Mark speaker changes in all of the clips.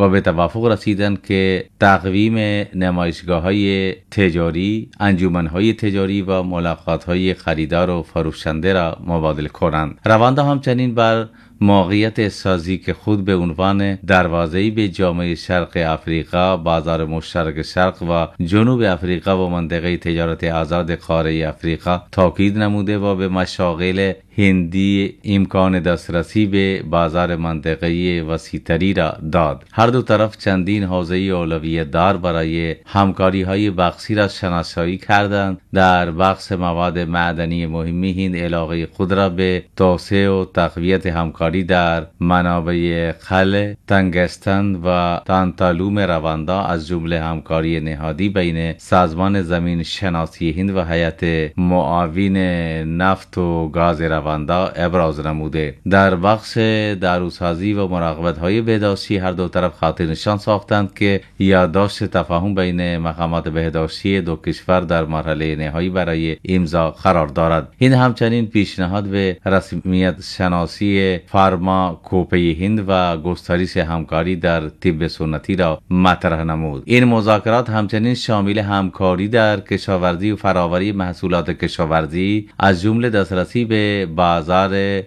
Speaker 1: و به توافق رسیدند که تقویم نمایشگاه‌های تجاری، انجمن‌های تجاری و ملاقات‌های خریدار و فروشنده را مبادله کنند. رواندا همچنین بر موقعیت سازی که خود به عنوان دروازه‌ای به جامعه شرق افریقا، بازار مشترک شرق و جنوب افریقا و منطقه تجارت آزاد قاره افریقا تاکید نموده و به مشاغل هندی امکان دسترسی به بازار منطقه‌ای وسیع‌تری را داد. هر دو طرف چندین حوزه اولویت دار برای همکاری‌های بخشی را شناسایی کردند. در بخش مواد معدنی مهمی هند علاقه خود را به توسعه و تقویت همکاری در منابع خل، تنگستان و تانتالوم رواندا از جمله همکاری نهادی بین سازمان زمین شناسی هند و هیئت معاون نفت و گاز رواندا ابراز نموده. در بخش داروسازی و مراقبت‌های بهداشتی هر دو طرف خاطر نشان ساختند که یادداشت تفاهم بین مقامات بهداشتی دو کشور در مرحله نهایی برای امضا قرار دارد. این همچنین پیشنهاد به رسمیت شناسی فارماکوپی هند و گسترش همکاری در طب سنتی را مطرح نمود. این مذاکرات همچنین شامل همکاری در کشاورزی و فراوری محصولات کشاورزی از جمله دسترسی به بازار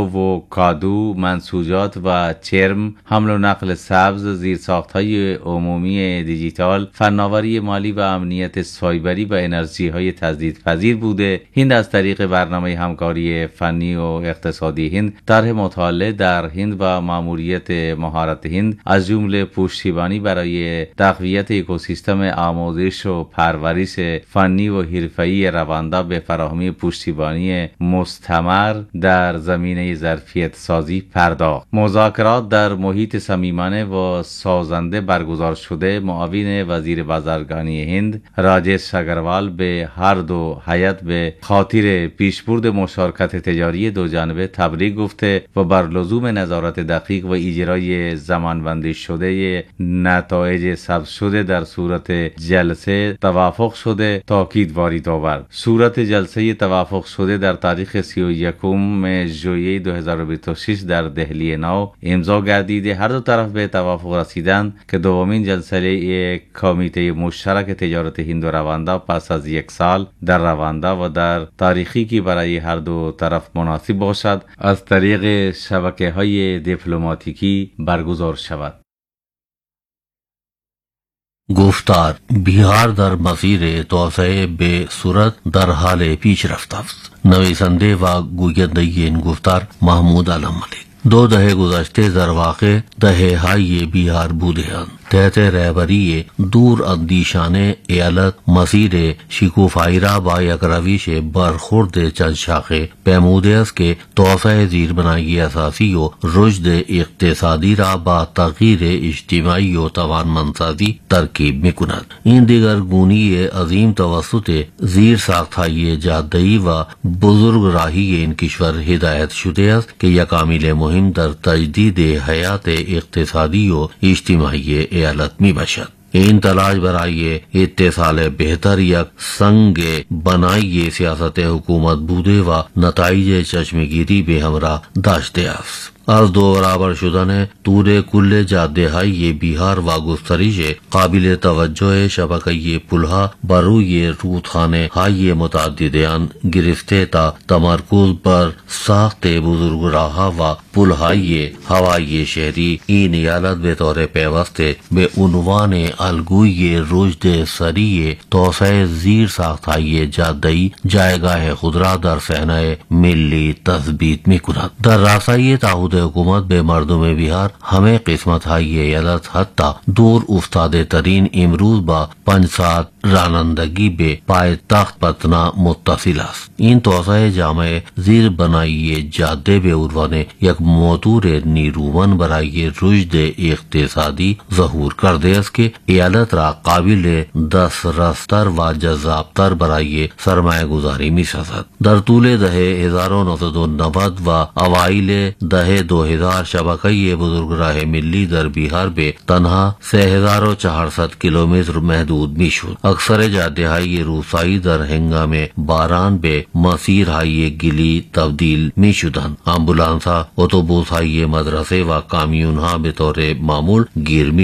Speaker 1: آووکادو، منسوجات و چرم، حمل و نقل سبز، زیرساخت‌های عمومی دیجیتال، فناوری مالی و امنیت سایبری و انرژی‌های تجدیدپذیر بوده. هند از طریق برنامه همکاری فنی و اقتصادی هند، طرح مطالعه در هند و ماموریت مهارت هند از جمله پشتیبانی برای تقویت اکوسیستم آموزش و پرورش فنی و حرفه‌ای رواندا به فراهمی پشتیبانی مستمر در زمینه ظرفیت سازی پرداخت. مذاکرات در محیط صمیمانه و سازنده برگزار شده. معاون وزیر بازرگانی هند راجش اگروال به هر دو هیئت به خاطر پیشبرد مشارکت تجاری دو جانبه تبریک گفته و بر لزوم نظارت دقیق و اجرای زمانبندی شده نتایج ثبت شده در صورت جلسه توافق شده تاکید وارد آورد. صورت جلسه توافق شده در تاریخ 31 ژوئیه 2026 در دهلی نو امضا گردیده. هر دو طرف به توافق رسیدند که دومین جلسه کمیته مشترک تجارت هند و رواندا پس از یک سال در رواندا و در تاریخی که برای هر دو طرف مناسب باشد از طریق شبکه‌های دیپلماتیکی برگزار شود.
Speaker 2: گفتار بیهار در مسیر توسعه به صورت در حال پیشرفت است. نویسنده و گوینده این گفتار محمود علم ملک. 2 دهه گذشته در واقع دهه‌های بیهار بوده‌اند. تحت رهبری دور اندیشانه ایالت مسیر شکوفایی را با یک روش برخورد چند شاخه پیموده است که توسعه زیربنایی اساسی و رشد اقتصادی را با تغییر اجتماعی و توانمندسازی ترکیب می‌کند. این دگرگونی عظیم توسط زیرساخت‌های جاده‌ای و بزرگراهی این کشور هدایت شده است که یک عامل مهم در تجدید حیات اقتصادی و اجتماعی ایالت می باشد. این تلاش برای اتصال بهتر یک سنگ بنای سیاست حکومت بوده و نتایج چشمگیری به همراه داشته است. از 2 برابر شدن طول کل جاده های بیهار و گسترش قابل توجه شبکه پلها بر روی رودخانه های متعدد آن گرفته تا تمرکز بر ساخت بزرگراه‌ها و پلهای هوایی شهری، این ایالت به طور پیوسته به عنوان الگوی رشد سریع توسعه زیر ساختهای جاده‌ای جایگاه خود را در صحنه ملی تثبیت می‌کند. در راستای تعهد حکومت به مردم بیهار همه قسمت‌های ایالت حتی دور افتاده ترین امروز با 5 ساعت رانندگی به پایتخت پتنا متصل است. این توسعه جامع زیر بنایی جاده به عنوان یک موتور نیرومند برای رشد اقتصادی ظهور کرده است که ایالت را قابل دسترستر و جذابتر برای سرمایه گذاری می سازد. در طول دهه 1990 و اوایل دهه 2000 شبکه بزرگراه ملی در بیهار به تنها 3400 کیلومتر محدود می شد. اکثر جاده های روستایی در هنگام باران به مسیرهای گلی تبدیل می شدند. امبولانس ها، اتوبوس های مدرسه و کامیون ها به طور معمول گیر می